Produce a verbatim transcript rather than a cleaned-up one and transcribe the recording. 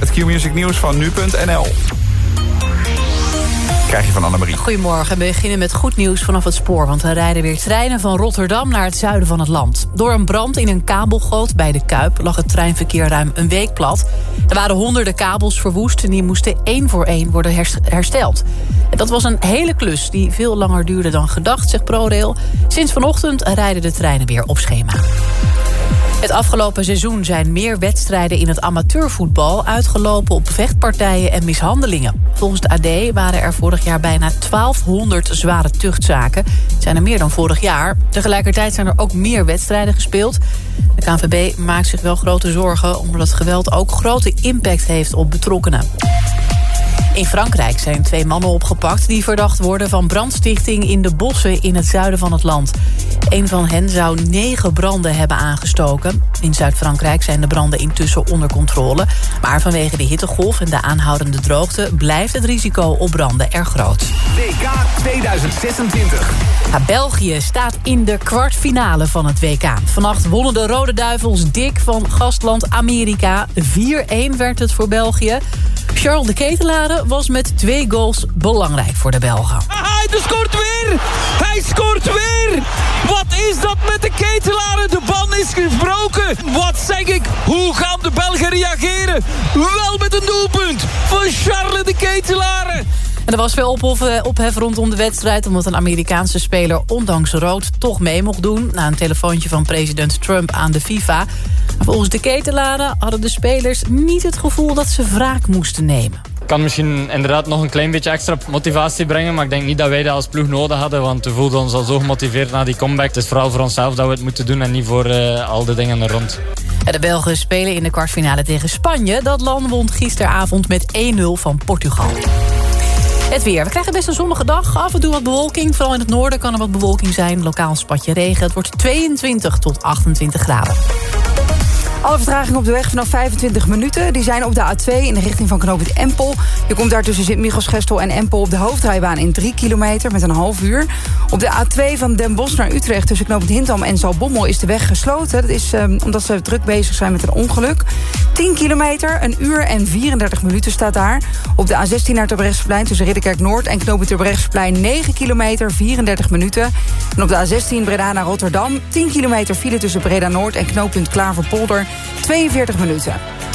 Het Q-Music nieuws van nu punt n l. Krijg je van Annemarie. Goedemorgen, we beginnen met goed nieuws vanaf het spoor. Want er rijden weer treinen van Rotterdam naar het zuiden van het land. Door een brand in een kabelgoot bij de Kuip lag het treinverkeer ruim een week plat. Er waren honderden kabels verwoest en die moesten één voor één worden hersteld. En dat was een hele klus die veel langer duurde dan gedacht, zegt ProRail. Sinds vanochtend rijden de treinen weer op schema. Het afgelopen seizoen zijn meer wedstrijden in het amateurvoetbal uitgelopen op vechtpartijen en mishandelingen. Volgens de A D waren er vorig jaar bijna twaalfhonderd zware tuchtzaken. Het zijn er meer dan vorig jaar. Tegelijkertijd zijn er ook meer wedstrijden gespeeld. De K N V B maakt zich wel grote zorgen omdat het geweld ook grote impact heeft op betrokkenen. In Frankrijk zijn twee mannen opgepakt die verdacht worden van brandstichting in de bossen in het zuiden van het land. Een van hen zou negen branden hebben aangestoken. In Zuid-Frankrijk zijn de branden intussen onder controle. Maar vanwege de hittegolf en de aanhoudende droogte blijft het risico op branden erg groot. W K tweeduizend zesentwintig. Ja, België staat in de kwartfinale van het W K. Vannacht wonnen de Rode Duivels dik van gastland Amerika. vier-een werd het voor België. Charles de Ketelaere was met twee goals belangrijk voor de Belgen. Hij scoort weer! Hij scoort weer! Wat is dat met de Ketelaere? De bal is gebroken. Wat zeg ik? Hoe gaan de Belgen reageren? Wel met een doelpunt van Charles de Ketelaere. En er was veel ophef rondom de wedstrijd, omdat een Amerikaanse speler ondanks rood toch mee mocht doen na een telefoontje van president Trump aan de FIFA. Volgens de Ketelaere hadden de spelers niet het gevoel dat ze wraak moesten nemen. Kan misschien inderdaad nog een klein beetje extra motivatie brengen, maar ik denk niet dat wij dat als ploeg nodig hadden, want we voelden ons al zo gemotiveerd na die comeback. Het is vooral voor onszelf dat we het moeten doen en niet voor uh, al de dingen er rond. De Belgen spelen in de kwartfinale tegen Spanje. Dat land won gisteravond met één-nul van Portugal. Het weer. We krijgen best een zonnige dag. Af en toe wat bewolking. Vooral in het noorden kan er wat bewolking zijn. Lokaal een spatje regen. Het wordt tweeëntwintig tot achtentwintig graden. Alle vertragingen op de weg vanaf vijfentwintig minuten. Die zijn op de A twee in de richting van knooppunt Empel. Je komt daar tussen Sint-Michels-Gestel en Empel op de hoofdrijbaan in drie kilometer met een half uur. Op de A twee van Den Bosch naar Utrecht tussen knooppunt Hintham en Zaltbommel is de weg gesloten. Dat is um, omdat ze druk bezig zijn met een ongeluk. tien kilometer, een uur en vierendertig minuten staat daar. Op de A zestien naar Terbrechtseplein tussen Ridderkerk Noord en knooppunt Terbrechtseplein negen kilometer, vierendertig minuten. En op de A zestien Breda naar Rotterdam tien kilometer file tussen Breda Noord en knooppunt Klaverpolder tweeënveertig minuten.